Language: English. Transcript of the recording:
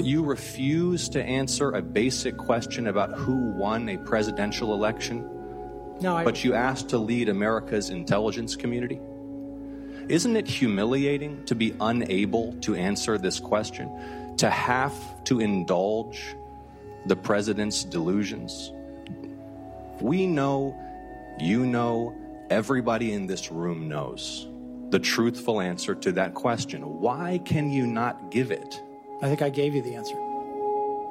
You refuse to answer a basic question about who won a presidential election, but you asked to lead America's intelligence community? Isn't it humiliating to be unable to answer this question, to have to indulge the president's delusions? We know, you know, everybody in this room knows the truthful answer to that question. Why can you not give it? I think I gave you the answer.